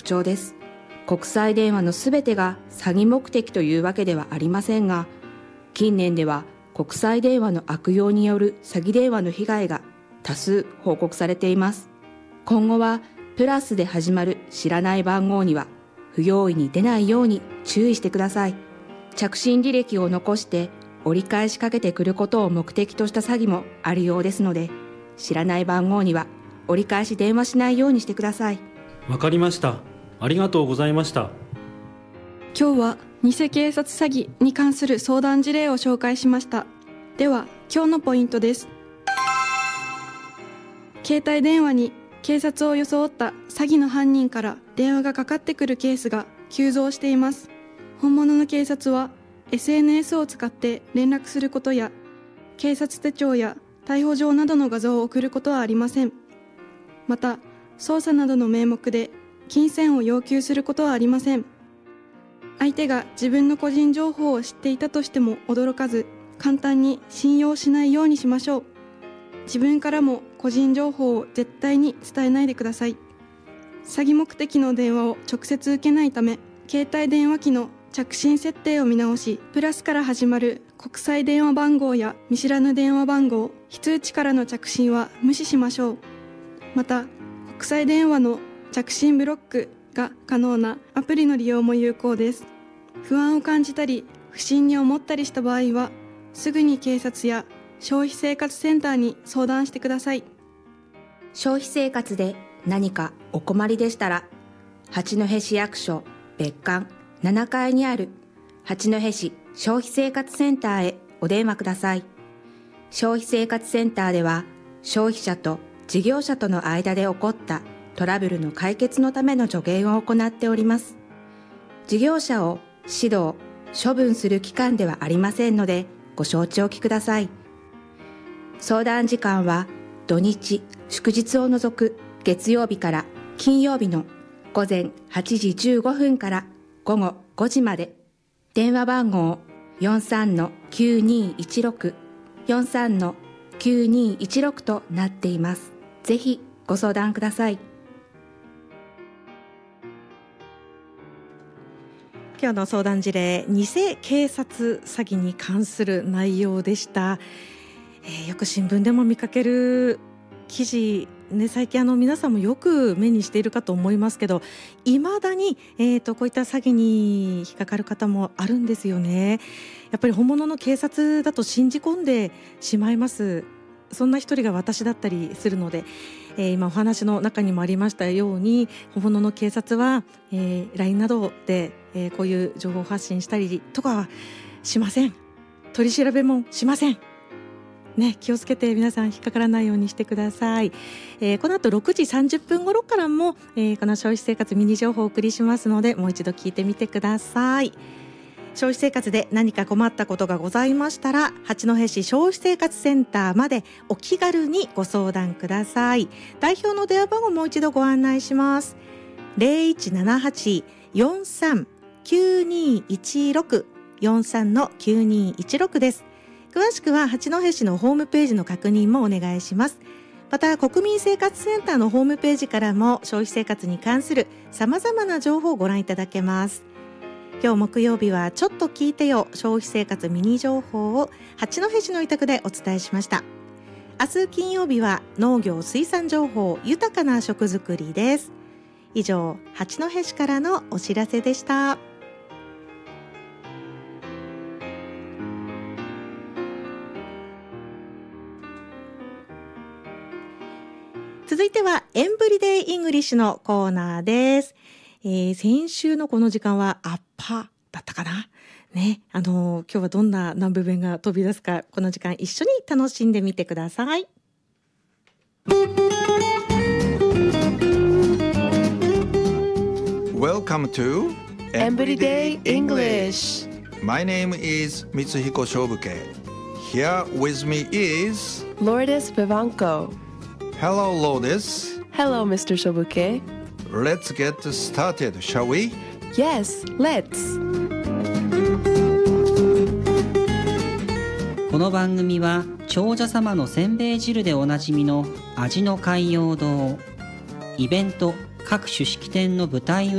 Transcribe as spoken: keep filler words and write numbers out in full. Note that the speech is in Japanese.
徴です。国際電話のすべてが詐欺目的というわけではありませんが、近年では国際電話の悪用による詐欺電話の被害が多数報告されています。今後はプラスで始まる知らない番号には不用意に出ないように注意してください。着信履歴を残して折り返しかけてくることを目的とした詐欺もあるようですので、知らない番号には折り返し電話しないようにしてください。 わかりました。ありがとうございました。 今日は偽警察詐欺に関する相談事例を紹介しました。では今日のポイントです。携帯電話に警察を装った詐欺の犯人から電話がかかってくるケースが急増しています。本物の警察は エスエヌエス を使って連絡することや、警察手帳や逮捕状などの画像を送ることはありません。また、捜査などの名目で金銭を要求することはありません。相手が自分の個人情報を知っていたとしても驚かず、簡単に信用しないようにしましょう。自分からも個人情報を絶対に伝えないでください。詐欺目的の電話を直接受けないため、携帯電話機の着信設定を見直し、プラスから始まる国際電話番号や見知らぬ電話番号、非通知からの着信は無視しましょう。また、国際電話の着信ブロックが可能なアプリの利用も有効です。不安を感じたり、不審に思ったりした場合は、すぐに警察や消費生活センターに相談してください。 消費生活で何かお困りでしたら、八戸市役所別館ななかいにある八戸市消費生活センターへお電話ください。消費生活センターでは、消費者と事業者との間で起こったトラブルの解決のための助言を行っております。事業者を指導、処分する機関ではありませんので、ご承知おきください。相談時間は土日、祝日を除く月曜日から金曜日の午前はちじじゅうごふんから午後ごじまで。電話番号 よんさんのきゅうにいちろく よんさんのきゅうにいちろく となっています。ぜひご相談ください。 今日の相談事例、偽警察詐欺に関する内容でした。えー、よく新聞でも見かける記事、ね、最近あの皆さんもよく目にしているかと思いますけど、いまだに、えーと、こういった詐欺に引っかかる方もあるんですよね。やっぱり本物の警察だと信じ込んでしまいます。そんな一人が私だったりするので、えー、今お話の中にもありましたように、本物の警察は、えー、ライン などで、えー、こういう情報発信したりとかはしません。取り調べもしません。ね、気をつけて皆さん引っかからないようにしてください。えー、この後ろくじさんじゅっぷん頃からも、えー、この消費生活ミニ情報をお送りしますので、もう一度聞いてみてください。消費生活で何か困ったことがございましたら、八戸市消費生活センターまでお気軽にご相談ください。代表の電話番号をもう一度ご案内します。ゼロいちななはち よんさん きゅうにいちろく よんさんのきゅうにいちろく です。詳しくは八戸市のホームページの確認もお願いします。また、国民生活センターのホームページからも消費生活に関する様々な情報をご覧いただけます。今日木曜日はちょっと聞いてよ消費生活ミニ情報を八戸市の委託でお伝えしました。明日金曜日は農業水産情報豊かな食作りです。以上、八戸市からのお知らせでした。続いてはエンブリデイイングリッシュのコーナーです。えー、先週のこの時間はアッパだったかなね、あのー、今日はどんな南部弁が飛び出すか、この時間一緒に楽しんでみてください。 Welcome to Everyday English. My name is Mitsuhiko Shobuke. Here with me is Lourdes Vivanco. Hello, Lourdes. Hello, Mister Shobuke. Let's get started, shall we? Yes, let's. この番組は長者様のせんべい汁でおなじみの味の海洋堂、イベント各種式典の舞台裏